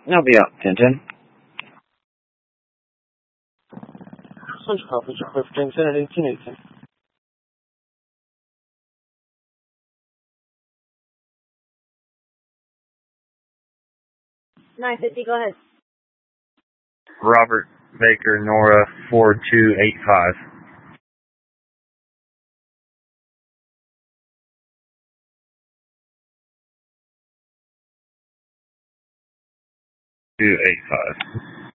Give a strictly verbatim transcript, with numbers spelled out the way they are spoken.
I'll be out, ten ten. Central Conference, request for ten at eighteen eighteen. nine fifty, go ahead. Robert Baker, Nora, four two eight five. two eight five.